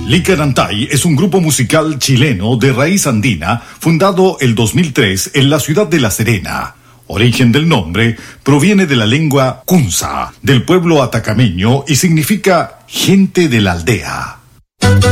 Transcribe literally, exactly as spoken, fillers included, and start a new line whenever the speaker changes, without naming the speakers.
Licanantay es un grupo musical chileno de raíz andina fundado el dos mil tres en la ciudad de La Serena. Origen del nombre proviene de la lengua kunza del pueblo atacameño y significa gente de la aldea.